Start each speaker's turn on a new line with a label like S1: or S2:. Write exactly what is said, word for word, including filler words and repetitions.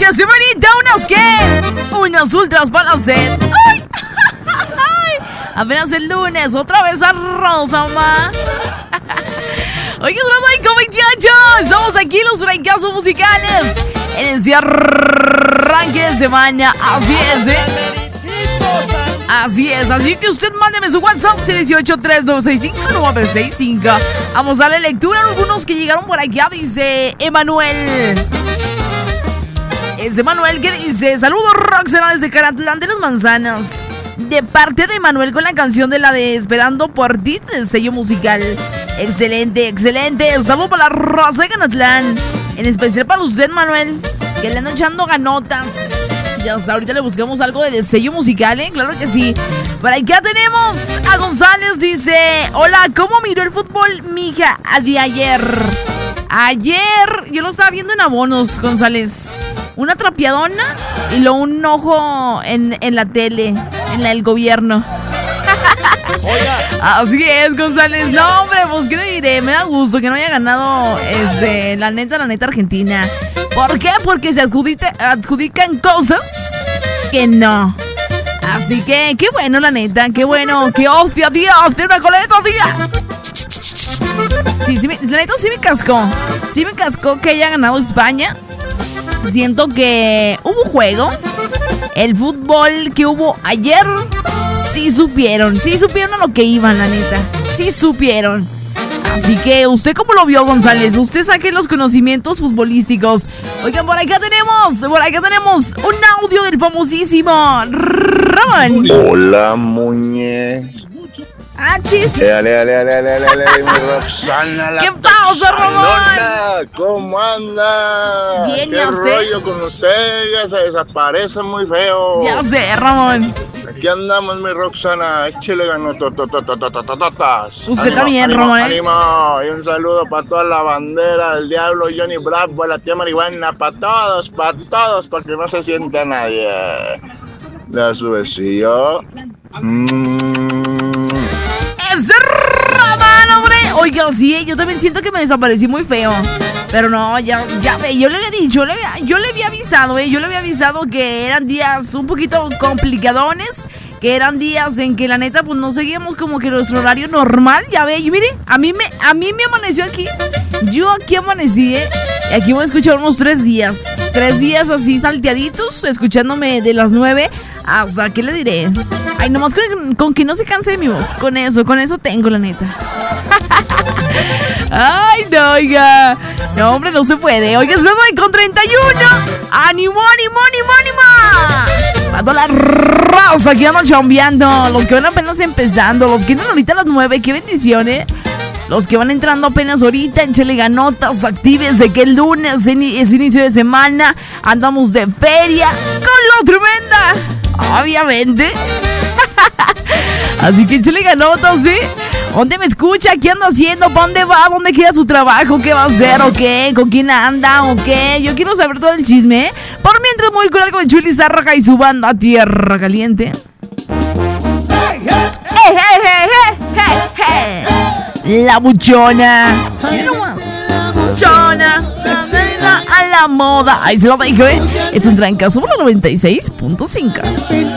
S1: que se bonita, unas que, unas ultras para hacer. ¡Ay! Apenas el lunes, otra vez a Rosa, ma. Oye, es con veintiocho. Estamos aquí los fracasos musicales en el arranque de semana. Así es, ¿eh? Así es, así que usted mándeme su WhatsApp seis ocho tres nueve seis cinco nueve seis cinco. Vamos a darle lectura a algunos que llegaron por aquí. Dice Emanuel. Es Emanuel que dice: saludos Roxana desde Caratlán de las Manzanas. De parte de Manuel con la canción de la de Esperando por ti del sello musical. Excelente, excelente. Saludos para la Rosa de Canatlán. En especial para usted, Manuel, que le andan echando ganotas. Ya hasta ahorita le buscamos algo de sello musical, ¿eh? Claro que sí. Por ahí ya tenemos a González. Dice: hola, ¿cómo miró el fútbol, mija, de ayer? Ayer yo lo estaba viendo en abonos, González. Una trapeadona y luego un ojo en, en la tele, en la del gobierno. Oiga. Así es, González. No, hombre, pues qué le diré. Me da gusto que no haya ganado este, la neta, la neta Argentina. ¿Por qué? Porque se adjudica, adjudican cosas que no. Así que, qué bueno, la neta, qué bueno. ¡Qué hostia, tío! ¡Hacer una coleta, tía! Sí, sí, la neta sí me cascó. Sí me cascó que haya ganado España. Siento que hubo juego. El fútbol que hubo ayer, sí supieron. Sí supieron a lo que iban, la neta. Sí supieron. Así que, ¿usted cómo lo vio, González? Usted saque los conocimientos futbolísticos. Oigan, por acá tenemos, por acá tenemos un audio del famosísimo Ramón.
S2: Hola, muñe.
S1: Ah, chis.
S2: Dale, dale, dale, dale, dale, dale, mi Roxana. La
S1: ¿qué pasa, Ramón?
S2: ¿Cómo anda?
S1: Bien,
S2: ¿Qué
S1: ya sé.
S2: rollo con usted? Ya se desaparece muy feo.
S1: Ya sé, Ramón.
S2: Aquí andamos, mi Roxana. Échale ganó totototototototas.
S1: Usted también, Ramón.
S2: Ánimo. Y un saludo para toda la bandera del diablo, Johnny Bravo, la tía marihuana, para todos, para todos, para que no se sienta nadie. La su besillo. Mmm.
S1: ¡Es Ramón, hombre! Oiga, sí, yo también siento que me desaparecí muy feo. Pero no, ya, ya ve, yo le había dicho, yo le había, yo le había avisado, eh, yo le había avisado que eran días un poquito complicadones, que eran días en que la neta, pues no seguíamos como que nuestro horario normal, ya ve, y mire, a mí me, a mí me amaneció aquí, yo aquí amanecí, eh, y aquí voy a escuchar unos tres días, tres días así salteaditos, escuchándome de las nueve hasta, ¿qué le diré? Ay, nomás con, con que no se canse de mi voz, con eso, con eso tengo, la neta. Ay, no, oiga. No, hombre, no se puede. Oiga, se doy con treinta y uno. ¡Ánimo, ánimo, ánimo, ánimo! Para toda la raza que andan chambeando. Los que van apenas empezando. Los que entran ahorita a las nueve. ¡Qué bendición, eh! Los que van entrando apenas ahorita. Échale ganotas, actívese que el lunes es inicio de semana. Andamos de feria con lo tremenda. Obviamente. Así que échale ganotas, ¿sí? ¿Dónde me escucha? ¿Qué anda haciendo? ¿Para dónde va? ¿Dónde queda su trabajo? ¿Qué va a hacer? ¿O qué? ¿Con quién anda? ¿O qué? Yo quiero saber todo el chisme, ¿eh? Por mientras muy con algo de Chuli Zárraga y su banda Tierra Caliente. ¡Hey, hey, hey, hey, hey, hey! La buchona. Mira nomás. Buchona. Está a la moda. Ahí se lo dijo, ¿eh? Es un trancazo por la noventa y seis punto cinco.